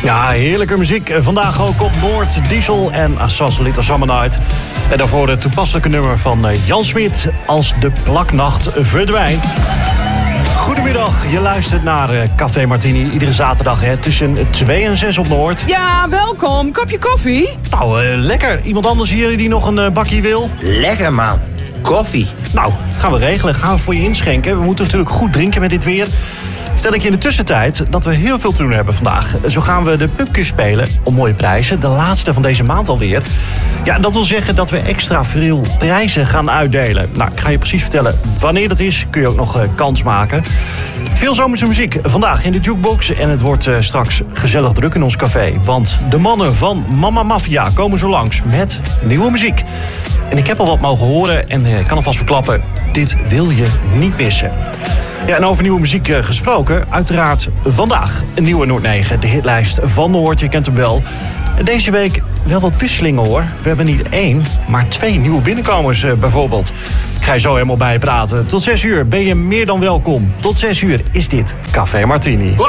Ja, heerlijke muziek. Vandaag ook op Noord, Diesel en Sassalita Summer Night. En daarvoor het toepasselijke nummer van Jan Smit, Als de plaknacht verdwijnt. Goedemiddag, je luistert naar Café Martini. Iedere zaterdag tussen 2 en 6 op Noord. Ja, welkom. Kopje koffie? Nou, lekker. Iemand anders hier die nog een bakje wil? Lekker, man. Koffie. Nou, gaan we regelen. Gaan we voor je inschenken. We moeten natuurlijk goed drinken met dit weer. Stel ik je in de tussentijd dat we heel veel te doen hebben vandaag. Zo gaan we de pubquiz spelen om mooie prijzen. De laatste van deze maand alweer. Ja, dat wil zeggen dat we extra veel prijzen gaan uitdelen. Nou, ik ga je precies vertellen wanneer dat is. Kun je ook nog kans maken. Veel zomerse muziek vandaag in de jukebox. En het wordt straks gezellig druk in ons café. Want de mannen van Mama Mafia komen zo langs met nieuwe muziek. En ik heb al wat mogen horen en ik kan alvast verklappen, dit wil je niet missen. Ja, en over nieuwe muziek gesproken, uiteraard vandaag een nieuwe Noord 9. De hitlijst van Noord, je kent hem wel. En deze week wel wat wisselingen hoor. We hebben niet 1, maar 2 nieuwe binnenkomers bijvoorbeeld. Ik ga je zo helemaal bijpraten. Tot 6 uur ben je meer dan welkom. Tot 6 uur is dit Café Martini. Wow!